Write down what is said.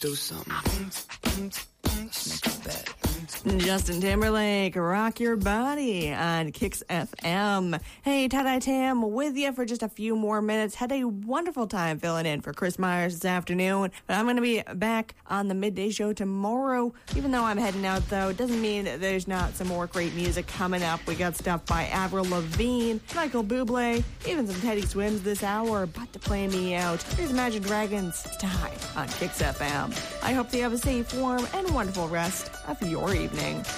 do something. Let's make a bet. Justin Timberlake, Rock Your Body on Kicks FM. Hey, Tie-Dye Tam with you for just a few more minutes. Had a wonderful time filling in for Chris Myers this afternoon, but I'm going to be back on the midday show tomorrow. Even though I'm heading out, though, it doesn't mean there's not some more great music coming up. We got stuff by Avril Lavigne, Michael Bublé, even some Teddy Swims this hour, about to play me out. Here's Imagine Dragons, Tie on Kicks FM. I hope that you have a safe, warm, and wonderful rest of your evening.